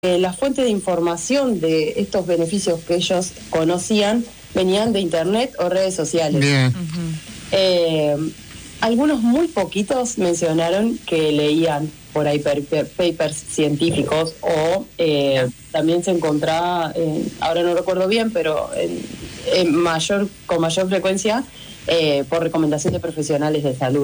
La fuente de información de estos beneficios que ellos conocían venían de internet o redes sociales. Bien. Algunos muy poquitos mencionaron que leían por ahí papers científicos o también se encontraba, ahora no recuerdo bien, pero con mayor frecuencia por recomendación de profesionales de salud.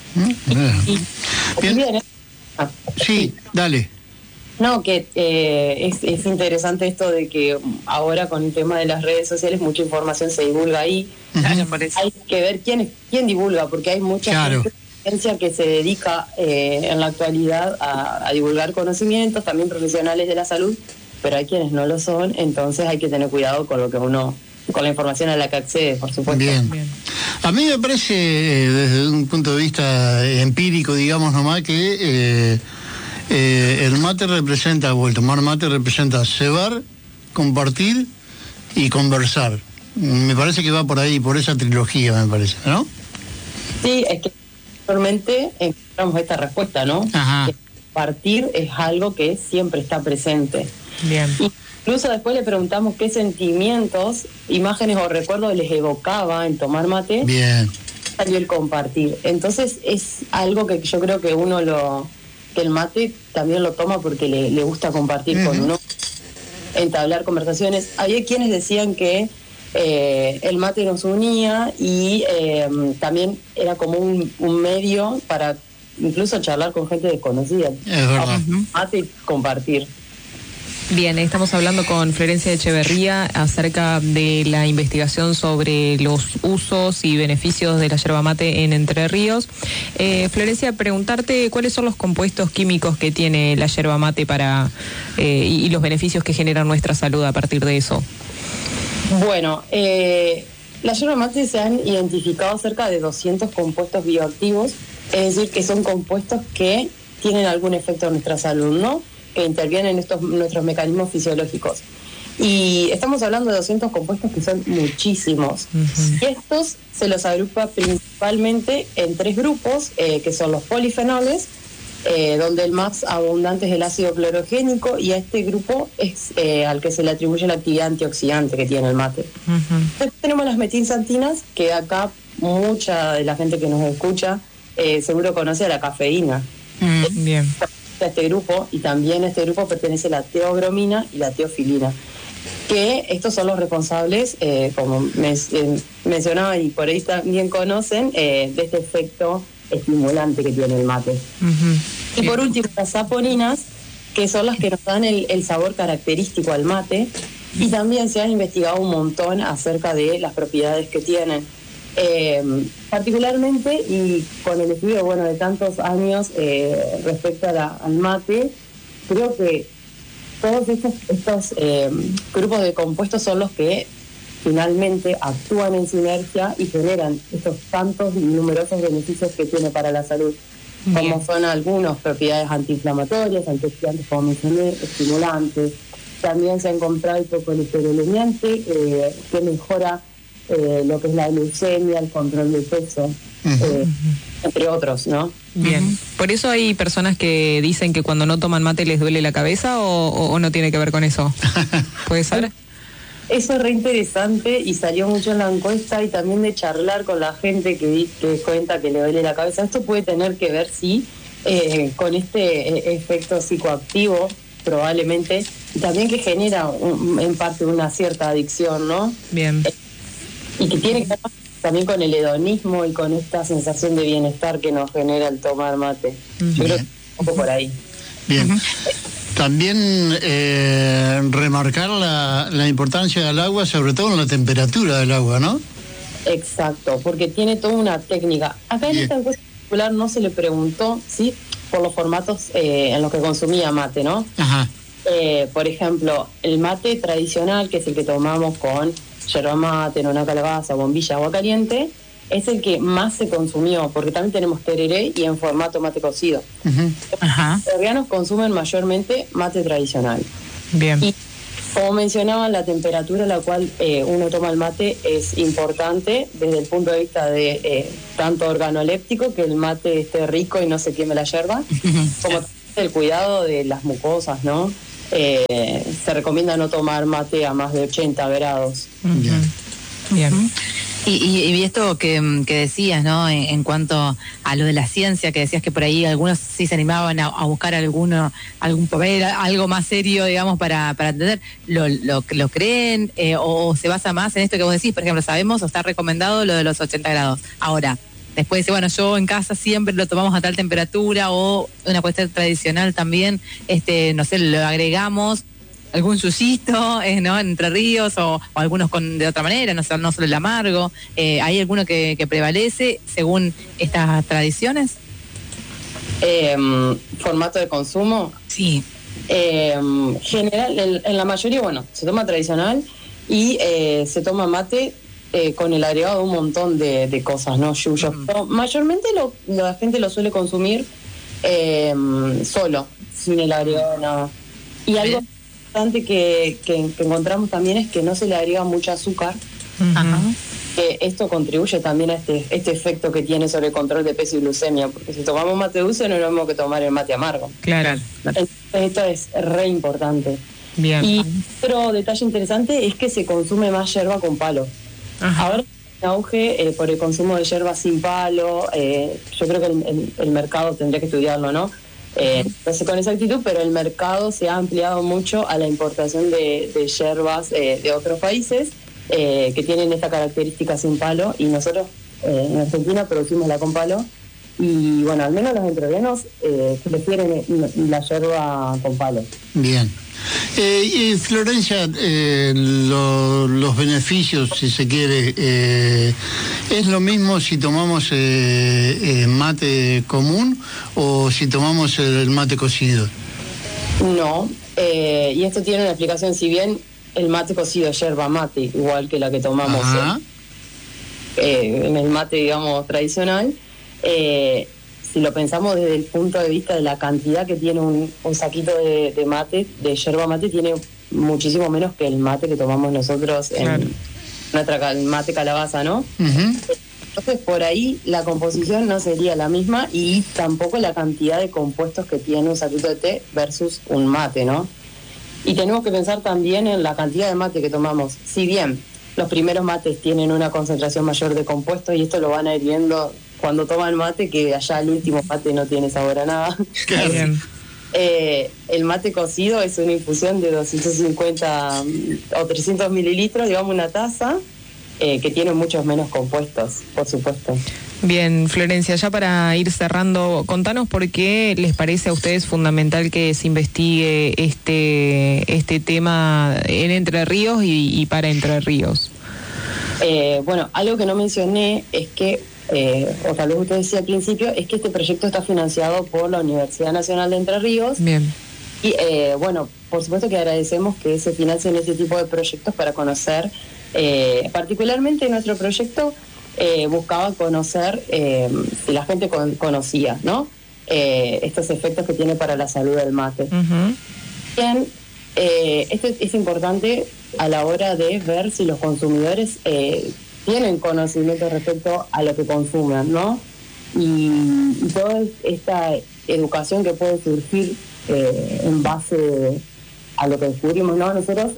Bien. Sí, dale. No, que es interesante esto de que ahora con el tema de las redes sociales mucha información se divulga ahí. Hay que ver quién divulga, porque hay mucha gente que se dedica en la actualidad a divulgar conocimientos, también profesionales de la salud, pero hay quienes no lo son, entonces hay que tener cuidado con lo que con la información a la que accede, por supuesto. Bien. A mí me parece, desde un punto de vista empírico, digamos nomás, que el mate representa, o el tomar mate representa cebar, compartir y conversar. Me parece que va por ahí, por esa trilogía, me parece, ¿no? Sí, es que realmente encontramos esta respuesta, ¿no? Ajá. Que compartir es algo que siempre está presente. Bien. Incluso después le preguntamos qué sentimientos, imágenes o recuerdos les evocaba en tomar mate. Bien. Salió el compartir. Entonces es algo que yo creo que que el mate también lo toma porque le gusta compartir con uno, entablar conversaciones. Había quienes decían que el mate nos unía y también era como un medio para incluso charlar con gente desconocida. Es verdad. Mate y compartir. Bien, estamos hablando con Florencia Echeverría acerca de la investigación sobre los usos y beneficios de la yerba mate en Entre Ríos. Florencia, preguntarte cuáles son los compuestos químicos que tiene la yerba mate y los beneficios que genera nuestra salud a partir de eso. Bueno, la yerba mate se han identificado cerca de 200 compuestos bioactivos, es decir, que son compuestos que tienen algún efecto en nuestra salud, ¿no? Que intervienen en nuestros mecanismos fisiológicos. Y estamos hablando de 200 compuestos que son muchísimos. Y estos se los agrupa principalmente en 3 grupos, que son los polifenoles, donde el más abundante es el ácido clorogénico, y a este grupo es al que se le atribuye la actividad antioxidante que tiene el mate. Después tenemos las metilxantinas, que acá mucha de la gente que nos escucha seguro conoce a la cafeína. Bien. A este grupo, y también a este grupo pertenece la teobromina y la teofilina, que estos son los responsables, como mencionaba y por ahí también conocen, de este efecto estimulante que tiene el mate. Y por último, las saponinas, que son las que nos dan el sabor característico al mate, y también se han investigado un montón acerca de las propiedades que tienen. Particularmente, y con el estudio de tantos años respecto al mate, creo que todos estos grupos de compuestos son los que finalmente actúan en sinergia y generan estos tantos y numerosos beneficios que tiene para la salud. Bien. Como son algunas propiedades antiinflamatorias, antioxidantes, como mencioné, estimulantes. También se ha encontrado el colesterolemiante, que mejora lo que es la glucemia, el control del peso, entre otros, ¿no? Bien. ¿Por eso hay personas que dicen que cuando no toman mate les duele la cabeza o no tiene que ver con eso? ¿Puede ser? Eso es re interesante y salió mucho en la encuesta, y también de charlar con la gente que cuenta que le duele la cabeza. Esto puede tener que ver, sí, con este efecto psicoactivo, probablemente, y también que genera en parte una cierta adicción, ¿no? Bien. Y que tiene que ver también con el hedonismo y con esta sensación de bienestar que nos genera el tomar mate. Yo creo que un poco por ahí. Bien. También remarcar la importancia del agua, sobre todo en la temperatura del agua, ¿no? Exacto, porque tiene toda una técnica. Acá en esta encuesta particular no se le preguntó, ¿sí?, por los formatos en los que consumía mate, ¿no? Ajá. Por ejemplo, el mate tradicional, que es el que tomamos con yerba mate, nona calabaza, bombilla, agua caliente, es el que más se consumió, porque también tenemos tereré y en formato mate cocido. Los terrianos consumen mayormente mate tradicional. Bien. Y como mencionaban, la temperatura a la cual uno toma el mate es importante desde el punto de vista de tanto organoléptico, que el mate esté rico y no se queme la yerba, como el cuidado de las mucosas, ¿no? se recomienda no tomar mate a más de 80 grados. Bien. Bien. Y esto que decías, ¿no? En cuanto a lo de la ciencia, que decías que por ahí algunos sí se animaban a buscar algún papel, algo más serio, digamos, para entender, ¿lo creen o se basa más en esto que vos decís? Por ejemplo, sabemos o está recomendado lo de los 80 grados. Ahora, después dice, bueno, yo en casa siempre lo tomamos a tal temperatura, o una cuestión tradicional también, no sé, lo agregamos algún yuyito, ¿no? En Entre Ríos, o algunos de otra manera, no solo el amargo. ¿Hay alguno que prevalece según estas tradiciones? ¿Formato de consumo? Sí. General, en la mayoría, bueno, se toma tradicional y se toma mate con el agregado de un montón de cosas, ¿no? Yuyos. Pero mayormente la gente lo suele consumir solo, sin el agregado de nada. Y algo importante que encontramos también es que no se le agrega mucho azúcar. Ajá. Esto contribuye también a este efecto que tiene sobre el control de peso y glucemia, porque si tomamos mate dulce no es lo mismo que tomar el mate amargo. Claro. Entonces, esto es re importante. Bien. Y otro detalle interesante es que se consume más yerba con palo. Ajá. Ahora hay un auge por el consumo de yerba sin palo. Yo creo que el mercado tendría que estudiarlo, ¿no? No sé con exactitud, pero el mercado se ha ampliado mucho a la importación de yerbas de otros países que tienen esta característica sin palo, y nosotros en Argentina producimos la con palo, y bueno, al menos los entrerrianos prefieren la yerba con palo. Bien. Y Florencia, los beneficios, si se quiere, ¿es lo mismo si tomamos mate común o si tomamos el mate cocido? No, y esto tiene una explicación. Si bien el mate cocido es yerba mate, igual que la que tomamos en el mate, digamos, tradicional, si lo pensamos desde el punto de vista de la cantidad que tiene un saquito de mate, de yerba mate, tiene muchísimo menos que el mate que tomamos nosotros en nuestra mate calabaza, ¿no? Uh-huh. Entonces, por ahí la composición no sería la misma, y tampoco la cantidad de compuestos que tiene un saquito de té versus un mate, ¿no? Y tenemos que pensar también en la cantidad de mate que tomamos. Si bien los primeros mates tienen una concentración mayor de compuestos, y esto lo van a ir viendo cuando toman mate, que allá el último mate no tiene sabor a nada. Bien. El mate cocido es una infusión de 250 o 300 mililitros, digamos una taza, que tiene muchos menos compuestos, por supuesto. Bien, Florencia, ya para ir cerrando, contanos por qué les parece a ustedes fundamental que se investigue este tema en Entre Ríos y para Entre Ríos. Bueno, algo que no mencioné es que, o tal vez usted decía al principio, es que este proyecto está financiado por la Universidad Nacional de Entre Ríos. Bien. Y bueno, por supuesto que agradecemos que se financien este tipo de proyectos para conocer, particularmente nuestro proyecto buscaba conocer si la gente conocía, ¿no? Estos efectos que tiene para la salud del mate. Uh-huh. Bien, esto es importante a la hora de ver si los consumidores tienen conocimiento respecto a lo que consumen, ¿no? Y toda esta educación que puede surgir en base a lo que descubrimos, ¿no? Nosotros,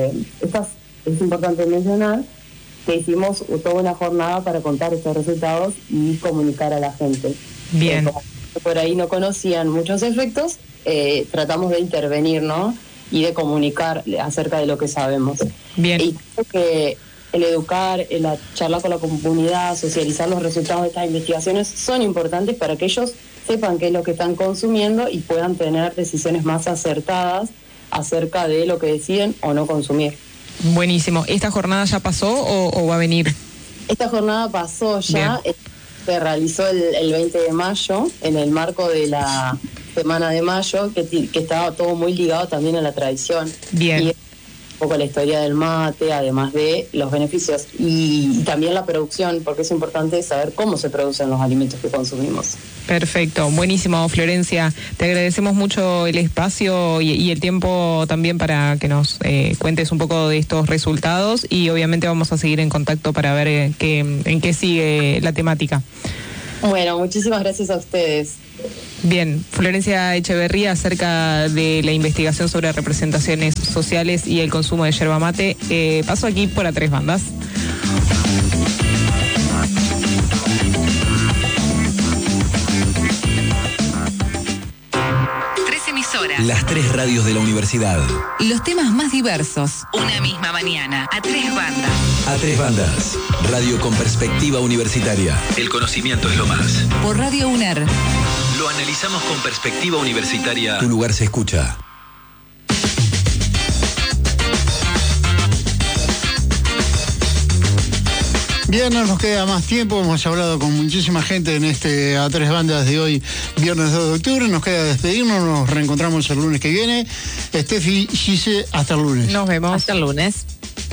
es importante mencionar que hicimos toda una jornada para contar estos resultados y comunicar a la gente. Bien. Por ahí no conocían muchos efectos, tratamos de intervenir, ¿no? Y de comunicar acerca de lo que sabemos. Bien. Y creo que el educar, el charlar con la comunidad, socializar los resultados de estas investigaciones son importantes para que ellos sepan qué es lo que están consumiendo y puedan tener decisiones más acertadas acerca de lo que deciden o no consumir. Buenísimo. ¿Esta jornada ya pasó o va a venir? Esta jornada pasó ya, se realizó el 20 de mayo en el marco de la Semana de Mayo, que estaba todo muy ligado también a la tradición. Bien. Y un poco la historia del mate, además de los beneficios y también la producción, porque es importante saber cómo se producen los alimentos que consumimos. Perfecto, buenísimo, Florencia. Te agradecemos mucho el espacio y el tiempo también para que nos cuentes un poco de estos resultados, y obviamente vamos a seguir en contacto para ver en qué sigue la temática. Bueno, muchísimas gracias a ustedes. Bien, Florencia Echeverría, acerca de la investigación sobre representaciones sociales y el consumo de yerba mate. Paso aquí por A Tres Bandas. Las 3 radios de la universidad. Los temas más diversos. Una misma mañana. A 3 bandas. A 3 bandas. Radio con perspectiva universitaria. El conocimiento es lo más. Por Radio UNER. Lo analizamos con perspectiva universitaria. Tu lugar se escucha. Bien, no nos queda más tiempo, hemos hablado con muchísima gente en este A Tres Bandas de hoy, viernes 2 de octubre, nos queda despedirnos, nos reencontramos el lunes que viene. Steffi, Gise, hasta el lunes. Nos vemos. Hasta el lunes.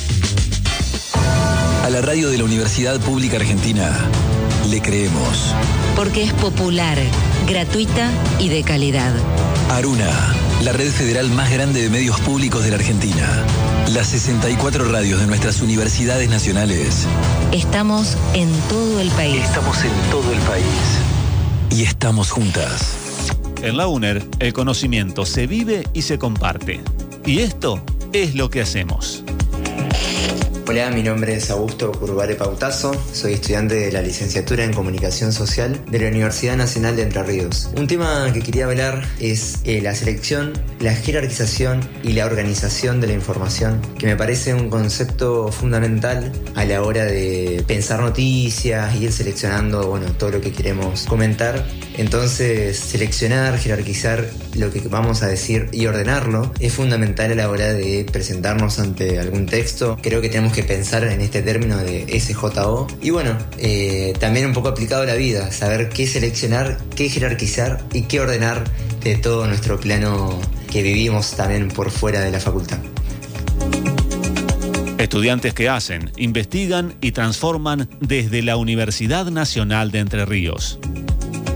A la radio de la Universidad Pública Argentina le creemos. Porque es popular, gratuita y de calidad. Aruna, la red federal más grande de medios públicos de la Argentina. Las 64 radios de nuestras universidades nacionales. Estamos en todo el país. Estamos en todo el país. Y estamos juntas. En la UNER, el conocimiento se vive y se comparte. Y esto es lo que hacemos. Hola, mi nombre es Augusto Curvare Pautazo, soy estudiante de la licenciatura en Comunicación Social de la Universidad Nacional de Entre Ríos. Un tema que quería hablar es la selección, la jerarquización y la organización de la información, que me parece un concepto fundamental a la hora de pensar noticias y ir seleccionando, todo lo que queremos comentar. Entonces, seleccionar, jerarquizar lo que vamos a decir y ordenarlo es fundamental a la hora de presentarnos ante algún texto. Creo que tenemos que pensar en este término de SJO y también un poco aplicado a la vida, saber qué seleccionar, qué jerarquizar y qué ordenar de todo nuestro plano que vivimos también por fuera de la facultad. Estudiantes que hacen, investigan y transforman desde la Universidad Nacional de Entre Ríos.